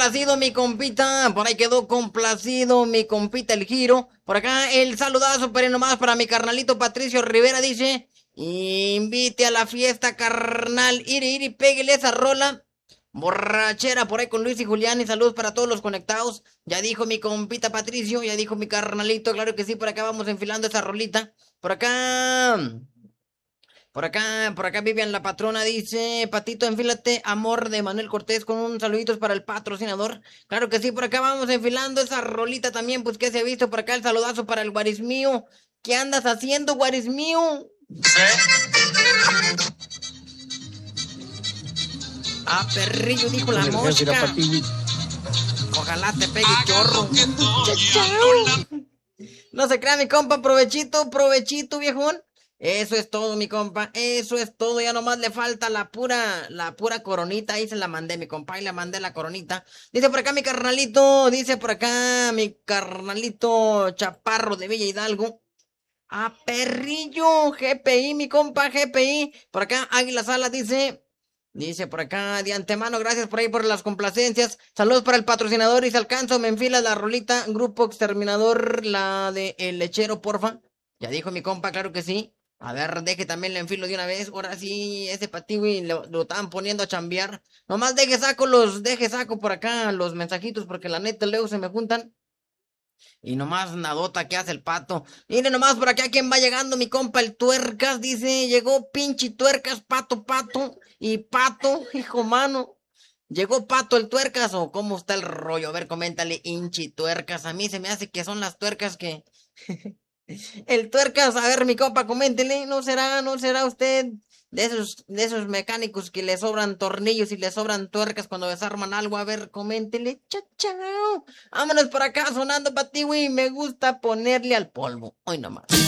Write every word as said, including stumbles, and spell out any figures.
complacido mi compita, por ahí quedó complacido mi compita el Giro. Por acá el saludazo, pero nomás para mi carnalito Patricio Rivera, dice, invite a la fiesta, carnal, iri, iri, péguele esa rola. Borrachera por ahí con Luis y Julián, y saludos para todos los conectados. Ya dijo mi compita Patricio, ya dijo mi carnalito, claro que sí, por acá vamos enfilando esa rolita. Por acá... Por acá, por acá Vivian la patrona dice, Patito, enfílate, amor de Manuel Cortés, con un saluditos para el patrocinador. Claro que sí, por acá vamos enfilando esa rolita también, pues que se ha visto por acá el saludazo para el Guarismío. ¿Qué andas haciendo, Guarismío? Ah, perrillo, dijo la mosca. Ojalá te pegue chorro. No se crea mi compa, provechito, provechito, viejón. Eso es todo, mi compa, eso es todo, ya nomás le falta la pura, la pura coronita, ahí se la mandé, mi compa, y le mandé la coronita. Dice por acá mi carnalito, dice por acá mi carnalito Chaparro de Villa Hidalgo. Ah, perrillo, G P I, mi compa, G P I. Por acá Águila Salas dice, dice por acá, de antemano, gracias por ahí por las complacencias. Saludos para el patrocinador y si alcanzo, me enfila la rolita, Grupo Exterminador, la de El Lechero, porfa. Ya dijo mi compa, claro que sí. A ver, deje también le enfilo de una vez. Ahora sí, ese patiwi lo, lo estaban poniendo a chambear. Nomás deje saco los, deje saco por acá los mensajitos porque la neta luego se me juntan. Y nomás nadota que hace el pato. Mire nomás por acá quién va llegando, mi compa el Tuercas. Dice, llegó pinche Tuercas, pato, pato. Y pato, hijo mano. ¿Llegó Pato el Tuercas o cómo está el rollo? A ver, coméntale, hinchi Tuercas. A mí se me hace que son las tuercas que... El Tuercas, a ver, mi compa, coméntele, ¿no será, no será usted de esos, de esos mecánicos que le sobran tornillos y le sobran tuercas cuando desarman algo? A ver, coméntele, chao, chao. Vámonos por acá sonando patiwi, me gusta ponerle al polvo. Hoy nomás.